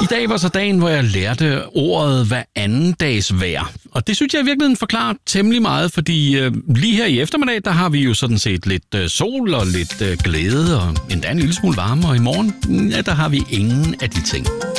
dag var så dagen, hvor jeg lærte ordet hver anden dags vejr. Og det synes jeg i virkeligheden forklarer temmelig meget, fordi lige her i eftermiddag, der har vi jo sådan set lidt sol og lidt glæde og endda en lille smule varme. Og i morgen, ja, der har vi ingen af de ting.